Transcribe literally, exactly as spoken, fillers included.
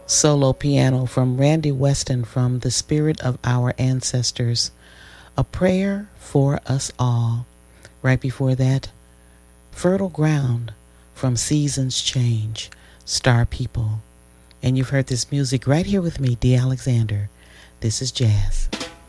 solo piano from Randy Weston from The Spirit of Our Ancestors, A Prayer for Us All. Right before that, Fertile Ground from Seasons Change, Star People. And you've heard this music right here with me, D. Alexander. This is Jazz.